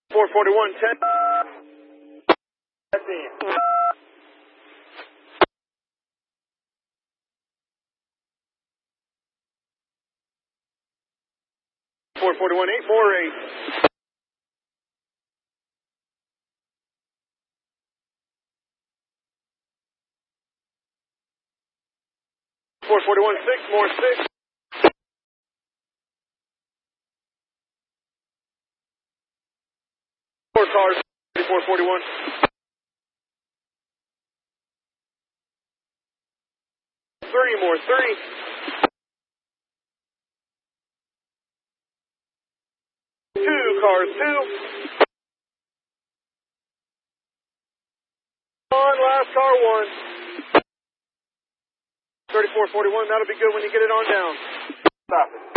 441, 10. That's in. 441, 8 more 8. 441, 6 more 6. 4 cars, 441. 3 more 3. 2 cars, 2. On, last car 1. 3441, that'll be good when you get it on down. Stop it.